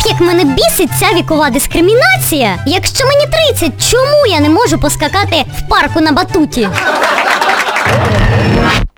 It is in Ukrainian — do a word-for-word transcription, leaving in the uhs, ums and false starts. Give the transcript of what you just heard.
Ох, як мене бісить ця вікова дискримінація. Якщо мені тридцять, чому я не можу поскакати в парку на батуті?